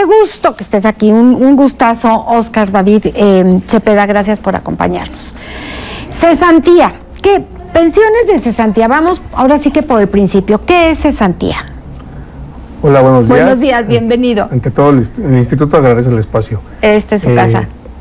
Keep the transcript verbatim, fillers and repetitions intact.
qué gusto que estés aquí, un, un gustazo, Óscar David eh, Cepeda, gracias por acompañarnos. Cesantía, ¿qué? Pensiones de cesantía, vamos ahora sí que por el principio, ¿qué es cesantía? Hola, buenos días. Buenos días, bienvenido. Ante todo, el, el Instituto agradece el espacio. Esta es su eh, casa.